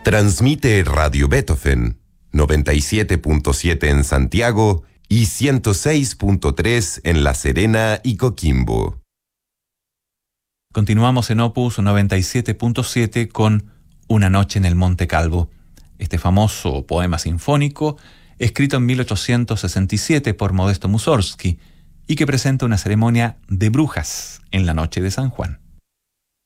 Transmite Radio Beethoven, 97.7 en Santiago y 106.3 en La Serena y Coquimbo. Continuamos en Opus 97.7 con Una noche en el Monte Calvo, este famoso poema sinfónico escrito en 1867 por Modesto Mussorgsky y que presenta una ceremonia de brujas en la noche de San Juan.